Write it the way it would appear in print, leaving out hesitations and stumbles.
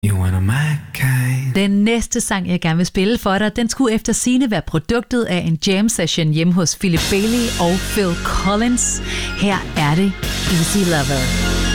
You wanna my kind. Den næste sang, jeg gerne vil spille for dig, den skulle efter sigende være produktet af en jam session hjemme hos Philip Bailey og Phil Collins. Her er det Easy Lover.